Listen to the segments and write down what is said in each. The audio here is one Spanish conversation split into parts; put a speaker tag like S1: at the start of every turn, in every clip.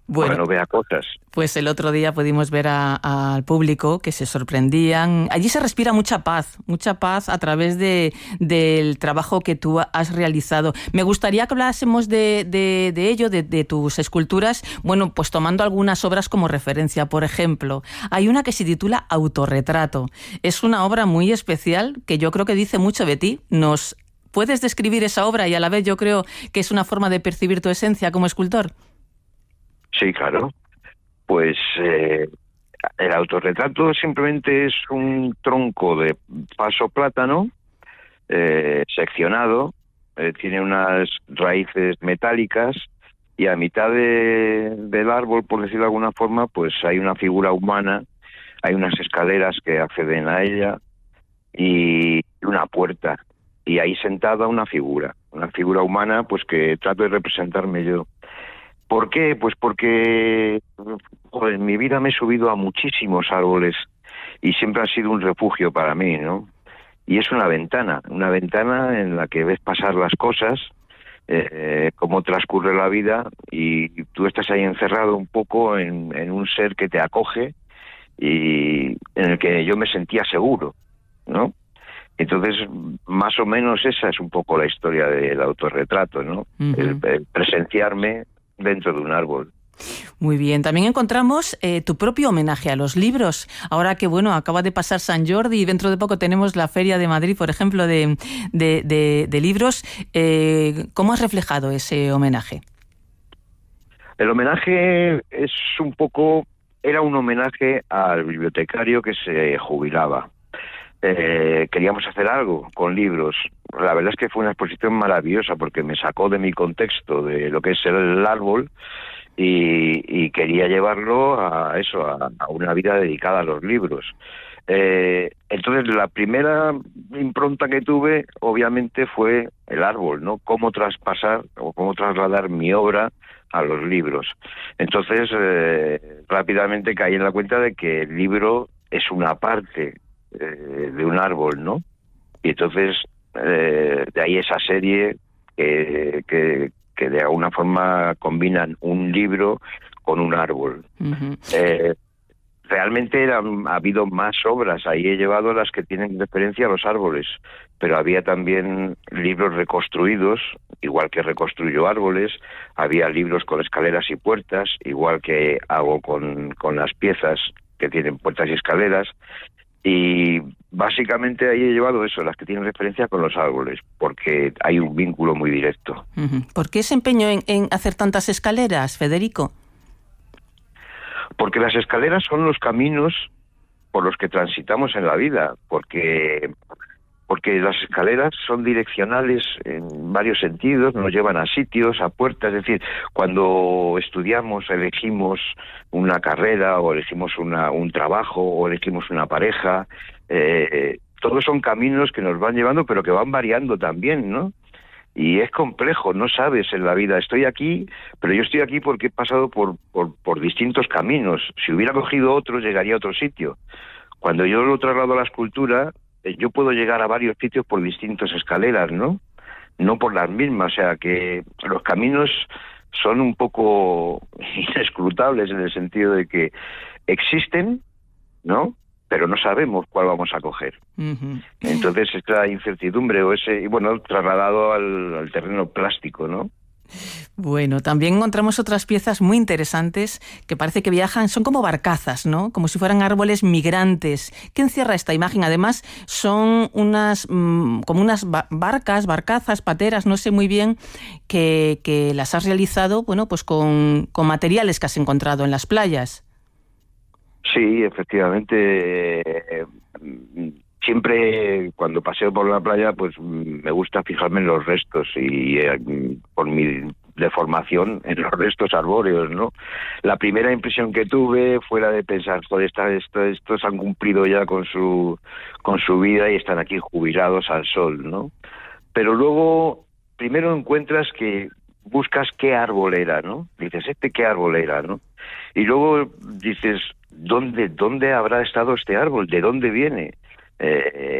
S1: Bueno,
S2: no vea cosas.
S1: Pues el otro día pudimos ver al público que se sorprendían. Allí se respira mucha paz a través del trabajo que tú has realizado. Me gustaría que hablásemos de ello, de tus esculturas, bueno, pues tomando algunas obras como referencia. Por ejemplo, hay una que se titula Autorretrato. Es una obra muy especial que yo creo que dice mucho de ti. ¿Nos puedes describir esa obra y a la vez yo creo que es una forma de percibir tu esencia como escultor?
S2: Sí, claro. Pues el autorretrato simplemente es un tronco de paso plátano seccionado, tiene unas raíces metálicas y a mitad del árbol, por decirlo de alguna forma, pues hay una figura humana, hay unas escaleras que acceden a ella y una puerta. Y ahí sentada una figura humana, pues que trato de representarme yo. ¿Por qué? Pues porque en mi vida me he subido a muchísimos árboles y siempre ha sido un refugio para mí, ¿no? Y es una ventana en la que ves pasar las cosas, cómo transcurre la vida y tú estás ahí encerrado un poco en un ser que te acoge y en el que yo me sentía seguro, ¿no? Entonces, más o menos esa es un poco la historia del autorretrato, ¿no?
S1: Uh-huh.
S2: El presenciarme dentro de un árbol.
S1: Muy bien. También encontramos tu propio homenaje a los libros. Ahora que, bueno, acaba de pasar San Jordi y dentro de poco tenemos la Feria de Madrid, por ejemplo, de libros. ¿Cómo has reflejado ese homenaje?
S2: El homenaje es un poco... Era un homenaje al bibliotecario que se jubilaba. Queríamos hacer algo con libros. La verdad es que fue una exposición maravillosa porque me sacó de mi contexto de lo que es el árbol y quería llevarlo a una vida dedicada a los libros. Entonces la primera impronta que tuve obviamente fue el árbol, ¿no? Cómo traspasar o cómo trasladar mi obra a los libros. Entonces rápidamente caí en la cuenta de que el libro es una parte de un árbol, ¿no? Y entonces de ahí esa serie que de alguna forma combinan un libro con un árbol. Uh-huh. Realmente ha habido más obras, ahí he llevado las que tienen referencia a los árboles, pero había también libros reconstruidos, igual que reconstruyo árboles, había libros con escaleras y puertas, igual que hago con las piezas que tienen puertas y escaleras. Y básicamente ahí he llevado eso, las que tienen referencia con los árboles, porque hay un vínculo muy directo.
S1: Uh-huh. ¿Por qué ese empeño en hacer tantas escaleras, Federico?
S2: Porque las escaleras son los caminos por los que transitamos en la vida, porque las escaleras son direccionales en varios sentidos, nos llevan a sitios, a puertas, es decir, cuando estudiamos, elegimos una carrera o elegimos un trabajo o elegimos una pareja, todos son caminos que nos van llevando pero que van variando también, ¿no? Y es complejo, no sabes en la vida, estoy aquí, pero yo estoy aquí porque he pasado por distintos caminos. Si hubiera cogido otro, llegaría a otro sitio. Cuando yo lo traslado a la escultura, yo puedo llegar a varios sitios por distintas escaleras, ¿no? No por las mismas, o sea que los caminos son un poco inescrutables en el sentido de que existen, ¿no? Pero no sabemos cuál vamos a coger. Uh-huh. Entonces esta incertidumbre o ese, y bueno, trasladado al terreno plástico, ¿no?
S1: Bueno, también encontramos otras piezas muy interesantes que parece que viajan, son como barcazas, ¿no? Como si fueran árboles migrantes. ¿Qué encierra esta imagen? Además, son como unas barcazas, pateras, no sé muy bien, que las has realizado, bueno, pues con materiales que has encontrado en las playas.
S2: Sí, efectivamente. Siempre cuando paseo por la playa, pues me gusta fijarme en los restos y por mi deformación en los restos arbóreos, ¿no? La primera impresión que tuve fue la de pensar, joder, estos han cumplido ya con su vida y están aquí jubilados al sol, ¿no? Pero luego, primero encuentras que buscas qué árbol era, ¿no? Dices, ¿qué árbol era, no? Y luego dices, ¿dónde habrá estado este árbol? ¿De dónde viene?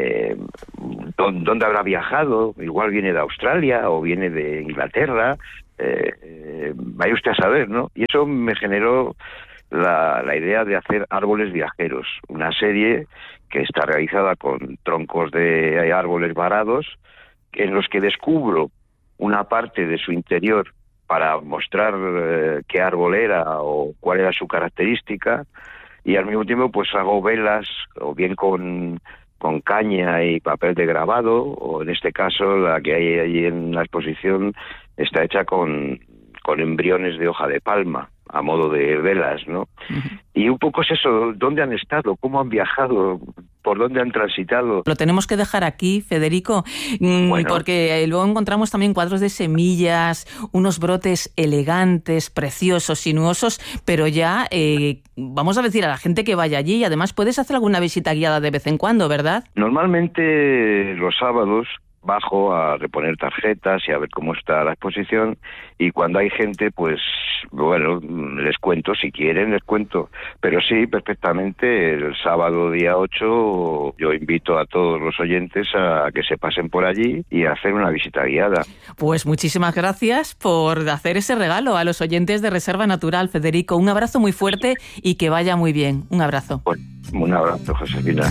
S2: ¿Dónde habrá viajado? Igual viene de Australia o viene de Inglaterra. vaya usted a saber, ¿no? Y eso me generó la idea de hacer Árboles Viajeros, una serie que está realizada con troncos de árboles varados, en los que descubro una parte de su interior para mostrar qué árbol era o cuál era su característica, y al mismo tiempo pues hago velas, o bien con caña y papel de grabado, o en este caso la que hay allí en la exposición está hecha con embriones de hoja de palma, a modo de velas, ¿no? Uh-huh. Y un poco es eso, ¿dónde han estado? ¿Cómo han viajado? ¿Por dónde han transitado?
S1: Lo tenemos que dejar aquí, Federico, porque luego encontramos también cuadros de semillas, unos brotes elegantes, preciosos, sinuosos, pero ya vamos a decir a la gente que vaya allí, y además puedes hacer alguna visita guiada de vez en cuando, ¿verdad?
S2: Normalmente los sábados bajo a reponer tarjetas y a ver cómo está la exposición, y cuando hay gente, pues bueno, les cuento, si quieren les cuento, pero sí, perfectamente, el sábado día 8 yo invito a todos los oyentes a que se pasen por allí y a hacer una visita guiada.
S1: Pues muchísimas gracias por hacer ese regalo a los oyentes de Reserva Natural, Federico. Un abrazo muy fuerte y que vaya muy bien. Un abrazo.
S2: Pues, un abrazo, Josefina.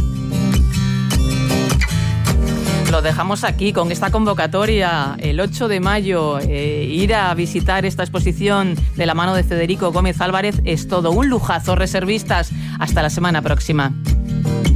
S1: Lo dejamos aquí con esta convocatoria, el 8 de mayo, ir a visitar esta exposición de la mano de Federico Gómez Álvarez es todo un lujazo. Reservistas, hasta la semana próxima.